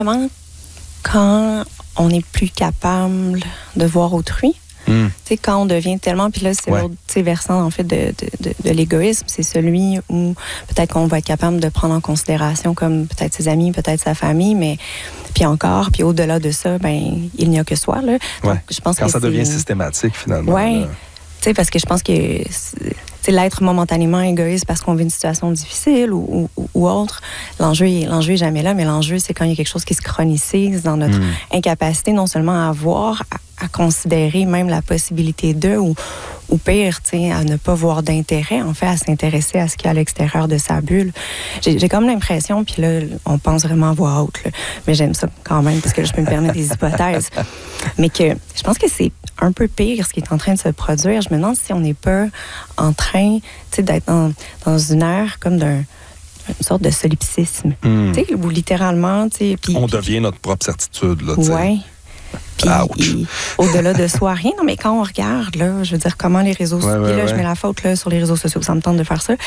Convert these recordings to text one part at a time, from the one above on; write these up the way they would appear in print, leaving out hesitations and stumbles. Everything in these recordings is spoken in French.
Vraiment, quand on n'est plus capable de voir autrui, tu sais, quand on devient tellement, puis là, c'est l'autre versant, en fait, de l'égoïsme, c'est celui où peut-être qu'on va être capable de prendre en considération comme peut-être ses amis, peut-être sa famille, mais puis encore, puis au-delà de ça, ben il n'y a que soi, là. Donc, je pense quand que ça devient systématique, finalement. Oui, tu sais, parce que je pense que l'être momentanément égoïste parce qu'on vit une situation difficile ou autre, l'enjeu est jamais là, mais l'enjeu, c'est quand il y a quelque chose qui se chronicise dans notre incapacité non seulement à voir, à considérer même la possibilité d'eux ou pire, à ne pas voir d'intérêt, en fait, à s'intéresser à ce qu'il y a à l'extérieur de sa bulle. J'ai comme l'impression, puis là, on pense vraiment à voix haute, là, mais j'aime ça quand même parce que là, je peux me permettre des hypothèses, mais que je pense que c'est un peu pire ce qui est en train de se produire. Je me demande si on n'est pas en train d'être dans une ère comme une sorte de solipsisme, où littéralement... On devient notre propre certitude, là, oui. Puis, au-delà de soi, rien. Non, mais quand on regarde, là, je veux dire, comment les réseaux sociaux... Puis là, je mets la faute là, sur les réseaux sociaux, ça me tente de faire ça.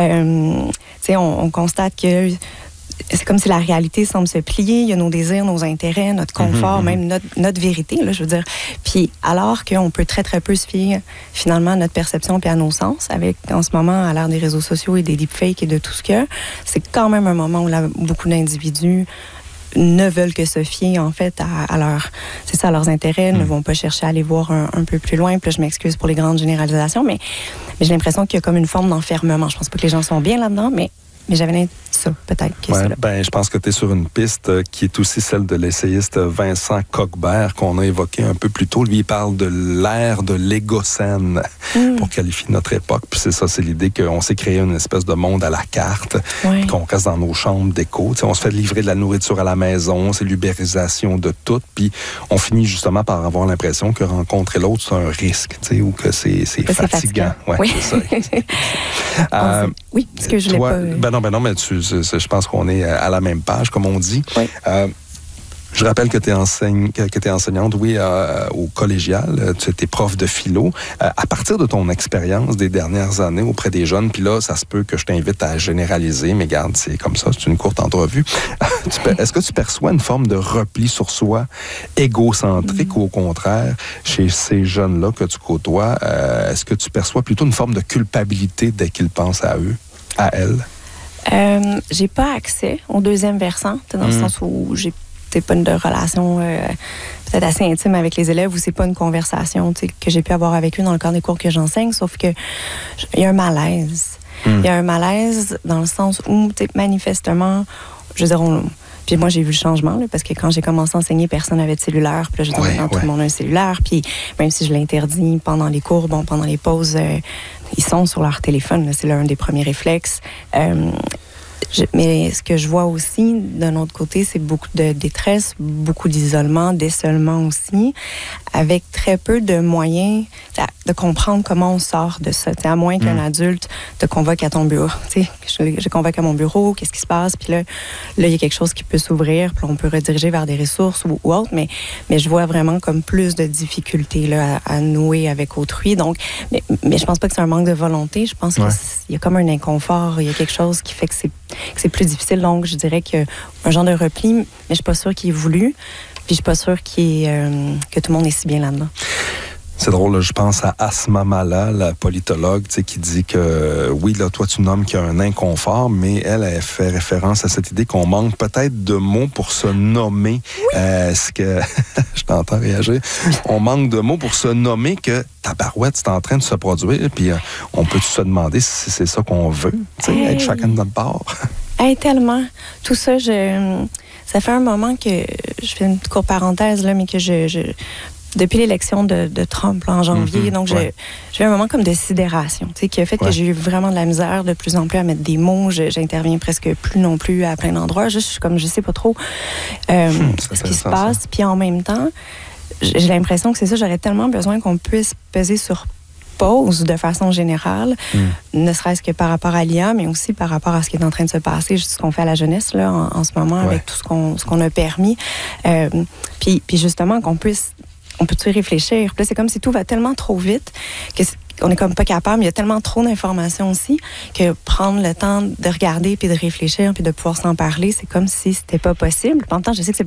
On constate que c'est comme si la réalité semble se plier. Il y a nos désirs, nos intérêts, notre confort, même notre vérité, là, je veux dire. Puis alors qu'on peut très, très peu se fier, finalement, à notre perception puis à nos sens, avec, en ce moment, à l'ère des réseaux sociaux et des deepfakes et de tout ce qu'il y a, c'est quand même un moment où beaucoup d'individus ne veulent que se fier, en fait, à leurs intérêts, ne vont pas chercher à aller voir un peu plus loin. Puis là, je m'excuse pour les grandes généralisations, mais j'ai l'impression qu'il y a comme une forme d'enfermement. Je pense pas que les gens sont bien là-dedans, mais j'avais ça, peut-être. Je pense que tu es sur une piste qui est aussi celle de l'essayiste Vincent Coquebert, qu'on a évoqué un peu plus tôt. Lui, il parle de l'ère de l'égocène pour qualifier notre époque. Puis c'est ça, c'est l'idée qu'on s'est créé une espèce de monde à la carte, puis qu'on reste dans nos chambres d'écho. On se fait livrer de la nourriture à la maison, c'est l'ubérisation de tout. Puis on finit justement par avoir l'impression que rencontrer l'autre, c'est un risque, ou que c'est fatigant. Oui, c'est ça. Oui, parce que je l'ai pas... Non, mais je pense qu'on est à la même page, comme on dit. Oui. Je rappelle que tu es enseignante, au collégial. Tu étais prof de philo. À partir de ton expérience des dernières années auprès des jeunes, puis là, ça se peut que je t'invite à généraliser, mais garde, c'est comme ça, c'est une courte entrevue. Est-ce que tu perçois une forme de repli sur soi égocentrique ou au contraire, chez ces jeunes-là que tu côtoies, est-ce que tu perçois plutôt une forme de culpabilité dès qu'ils pensent à eux, à elles? J'ai pas accès au deuxième versant, dans le sens où j'ai pas une relation peut-être assez intime avec les élèves, ou c'est pas une conversation que j'ai pu avoir avec eux dans le cadre des cours que j'enseigne, sauf que il y a un malaise. Il y a un malaise dans le sens où manifestement, je veux dire, puis moi, j'ai vu le changement, là, parce que quand j'ai commencé à enseigner, personne n'avait de cellulaire. Puis là, je dis, tout le monde a un cellulaire. Puis même si je l'interdis pendant les cours, pendant les pauses, ils sont sur leur téléphone. Là, c'est l'un des premiers réflexes. Mais ce que je vois aussi, d'un autre côté, c'est beaucoup de détresse, beaucoup d'isolement, d'essolement aussi, avec très peu de moyens de comprendre comment on sort de ça. À moins qu'un adulte te convoque à ton bureau. Je convoque à mon bureau, qu'est-ce qui se passe? Puis là, il y a quelque chose qui peut s'ouvrir, puis on peut rediriger vers des ressources ou autre, mais je vois vraiment comme plus de difficultés là, à nouer avec autrui. Donc, mais je pense pas que c'est un manque de volonté. Je pense qu'il y a comme un inconfort, il y a quelque chose qui fait que c'est plus difficile. Donc, je dirais qu'il y a un genre de repli, mais je suis pas sûre qu'il est voulu. Puis je suis pas sûre que tout le monde est si bien là-dedans. C'est drôle, là, je pense à Asma Mala, la politologue, qui dit que, oui, là, toi, tu nommes qu'il y a un inconfort, mais elle fait référence à cette idée qu'on manque peut-être de mots pour se nommer ce que... je t'entends réagir. On manque de mots pour se nommer que tabarouette, c'est en train de se produire, puis on peut se demander si c'est ça qu'on veut, être chacun de notre part. Tellement. Tout ça, ça fait un moment que... Je fais une courte parenthèse, là, mais que depuis l'élection de Trump là, en janvier, donc j'ai eu un moment comme de sidération, qui a fait que j'ai eu vraiment de la misère de plus en plus à mettre des mots. J'interviens presque plus non plus à plein d'endroits. Je suis comme, je sais pas trop ce qui se passe. Puis en même temps, j'ai l'impression que c'est ça, j'aurais tellement besoin qu'on puisse peser sur pause de façon générale, ne serait-ce que par rapport à l'IA, mais aussi par rapport à ce qui est en train de se passer, ce qu'on fait à la jeunesse là, en ce moment, avec tout ce qu'on a permis. Puis justement, on peut-tu réfléchir? Puis là, c'est comme si tout va tellement trop vite que on est comme pas capable. Il y a tellement trop d'informations aussi que prendre le temps de regarder puis de réfléchir puis de pouvoir s'en parler, c'est comme si c'était pas possible. En même temps, je sais que c'est